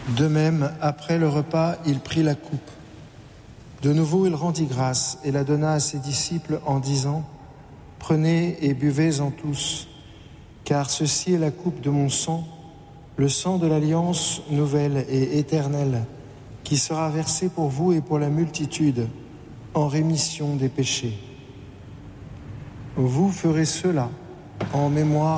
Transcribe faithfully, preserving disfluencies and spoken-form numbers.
De même, après le repas, il prit la coupe. De nouveau, il rendit grâce et la donna à ses disciples en disant : « Prenez et buvez-en tous, car ceci est la coupe de mon sang, le sang de l'alliance nouvelle et éternelle, qui sera versé pour vous et pour la multitude en rémission des péchés. Vous ferez cela en mémoire de moi. »